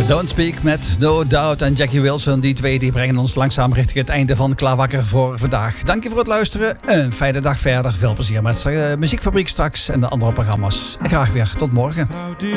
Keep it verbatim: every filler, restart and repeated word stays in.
Don't Speak met No Doubt en Jackie Wilson. Die twee die brengen ons langzaam richting het einde van Klaar Wakker voor vandaag. Dank je voor het luisteren. Een fijne dag verder. Veel plezier met uh, Muziekfabriek straks en de andere programma's. En graag weer tot morgen.